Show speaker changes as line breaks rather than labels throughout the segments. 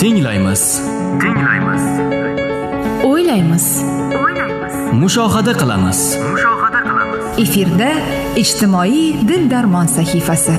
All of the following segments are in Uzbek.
Tinglaymiz.
O'ylaymiz.
Mushohada qilamiz.
Efirda ijtimoiy dil-darmon sahifasi.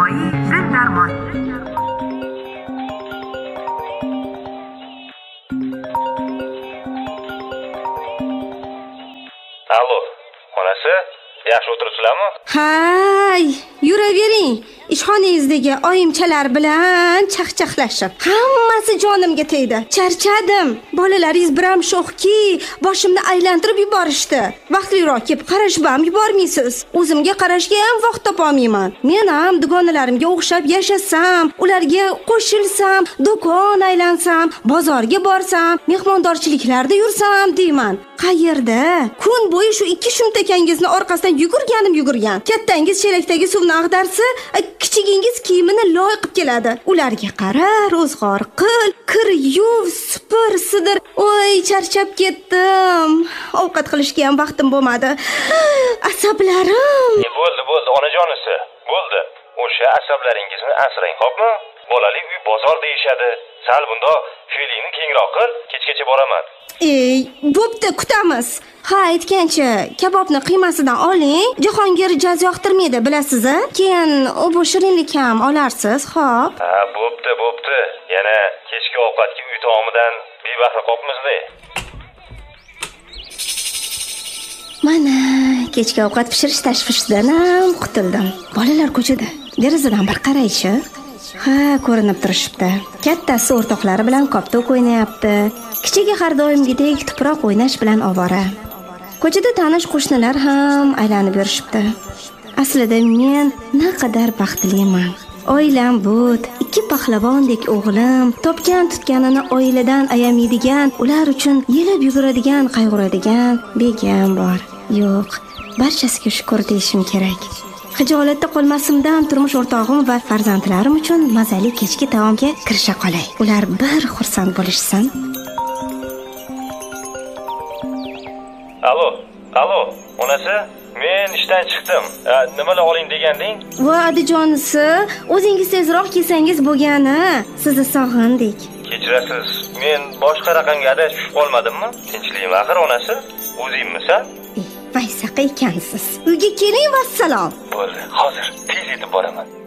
Allo, onasi, yaxshi o'tiribsizlarmi?
Hay, yuravering. Ishxonangizdagi oyimchalar bilan chaqchaqlashib, hammasi jonimga tegdi. Charchadim. Bolalaringiz biram sho'xki, boshimni aylantirib yuborishdi. Vaqtliroq kelib qarashib ham yubormaysiz. O'zimga qarashga ham vaqt topolmayman. Men ham dugonalarimga o'xshab yashasam, ularga qo'shilsam, do'kon aylansam, bozorga borsam, mehmondorchiliklarda yursam deyman. Qayerda? Kun bo'yi shu ikki shumtakangizni orqasidan yugurgan. Kattangiz chelakdagi suvni ag'darsa, kichigingiz kiyimini loy qilib keladi. Ularga qara, ro'zg'or qil, kir yuv, supur, sidir. Voy, charchab ketdim. Ovqat qilishga ham vaqtim bo'lmadi. Asablarim.
Bo'ldi, onajonisi. Bo'ldi. O'sha asablaringizni asrang, xo'pmi? Bolali uy bozor deyishadi. Sal bunda fe'lingni kengroq qil, kechgacha boraman.
Bo'pti, kutamiz. Ha, aytgancha, kabobni qiymasidan oling. Jahongir jaz yoqtirmaydi, bilasiz-a? Keyin u shirinlik ham olarsiz, xo'p?
Ha, bo'pti. Yana kechki ovqatga uy taomidan bebahra qolibmiz-da.
Mana, kechki ovqat pishirish tashvishidan ham qutuldim. Bolalar ko'chada. Derazadan bir qaraychi. Ha, ko'rinib turishibdi. Kattasi o'rtoqlari bilan koptok o'ynayapti. Kichigi har doimgidek tuproq o'ynash bilan ovora. Ko'chada tanish qo'shnilar ham aylanib yurishibdi. Aslida men naqadar baxtliman. Oilam bud, ikki pahlavondek o'g'lim, topgan tutganini oiladan ayamaydigan, ular uchun yelib yuguradigan, qayg'uradigan begim bor. Yo'q, barchasiga shukr deyishim kerak. Xijolatda qolmasimdan turmush o'rtog'im va farzandlarim uchun mazali kechki taomga kirisha qolay. Ular bir xursand bo'lishsin.
Allo, onasi, men ishdan chiqdim. Nimalar oling deganding?
Voy, adijonisi, o'zingiz tezroq kelsangiz bo'lgani. Sizni sog'indik.
Kechirasiz, men boshqa raqamga adashib qolmadimmi? Tinchlikmi axir, onasi? O'zingmisan?
Vaysaqa ekansiz. Uyga keling, vassalom.
Bo'ldi, hozir tez yetib boraman.